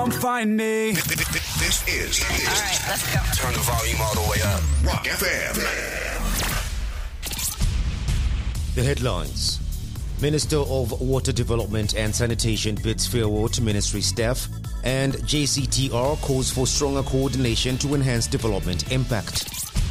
won't find me. This is. All right, let's go. Turn the volume all the way up. Rock FM. The headlines. Minister of Water Development and Sanitation bids farewell to ministry staff, and JCTR calls for stronger coordination to enhance development impact.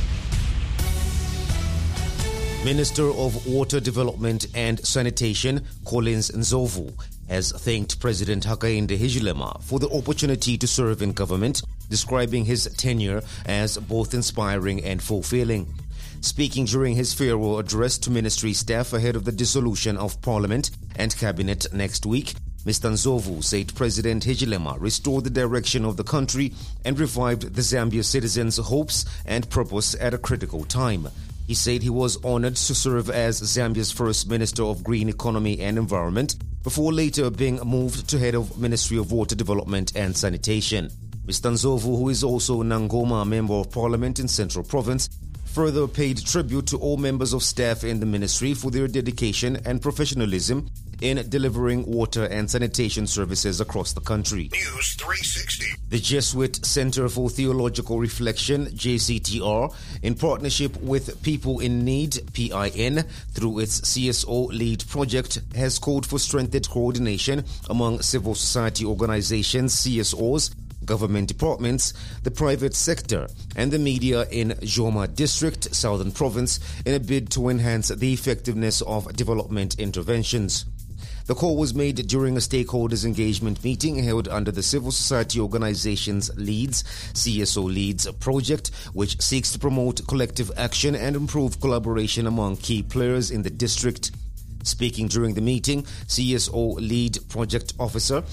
Minister of Water Development and Sanitation, Collins Ndlovu, has thanked President Hakainde Hichilema for the opportunity to serve in government, describing his tenure as both inspiring and fulfilling. Speaking during his farewell address to ministry staff ahead of the dissolution of Parliament and Cabinet next week, Mr. Ndlovu said President Hichilema restored the direction of the country and revived the Zambia citizens' hopes and purpose at a critical time. He said he was honored to serve as Zambia's first Minister of Green Economy and Environment, before later being moved to head of Ministry of Water Development and Sanitation. Mr. Ndlovu, who is also Nangoma Member of Parliament in Central Province, further paid tribute to all members of staff in the ministry for their dedication and professionalism in delivering water and sanitation services across the country. News 360. The Jesuit Center for Theological Reflection, JCTR, in partnership with People in Need, PIN, through its CSO Lead project, has called for strengthened coordination among civil society organizations, CSOs, government departments, the private sector, and the media in Joma District, Southern Province, in a bid to enhance the effectiveness of development interventions. The call was made during a stakeholders engagement meeting held under the Civil Society Organizations Leads, CSO Leads project, which seeks to promote collective action and improve collaboration among key players in the district. Speaking during the meeting, CSO Lead Project Officer